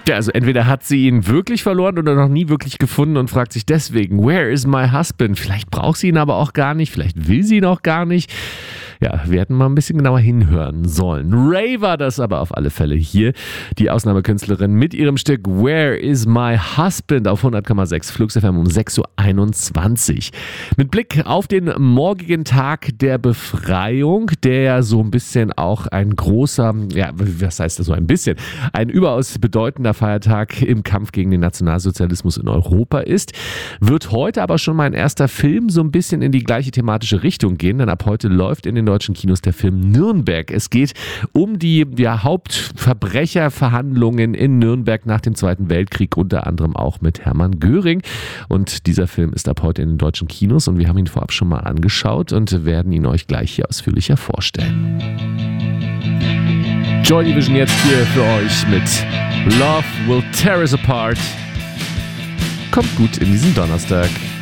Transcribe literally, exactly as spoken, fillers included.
Ja, also entweder hat sie ihn wirklich verloren oder noch nie wirklich gefunden und fragt sich deswegen, where is my husband? Vielleicht braucht sie ihn aber auch gar nicht, vielleicht will sie ihn auch gar nicht. Ja, wir hätten mal ein bisschen genauer hinhören sollen. Ray war das aber auf alle Fälle hier. Die Ausnahmekünstlerin mit ihrem Stück Where is my husband auf hundert Komma sechs Flux F M um sechs Uhr einundzwanzig. Mit Blick auf den morgigen Tag der Befreiung, der ja so ein bisschen auch ein großer, ja, was heißt das so ein bisschen, ein überaus bedeutender Feiertag im Kampf gegen den Nationalsozialismus in Europa ist, wird heute aber schon mal ein erster Film so ein bisschen in die gleiche thematische Richtung gehen, denn ab heute läuft in den deutschen Kinos der Film Nürnberg. Es geht um die ja, Hauptverbrecherverhandlungen in Nürnberg nach dem Zweiten Weltkrieg, unter anderem auch mit Hermann Göring. Und dieser Film ist ab heute in den deutschen Kinos und wir haben ihn vorab schon mal angeschaut und werden ihn euch gleich hier ausführlicher vorstellen. Joy Division jetzt hier für euch mit Love Will Tear Us Apart. Kommt gut in diesen Donnerstag.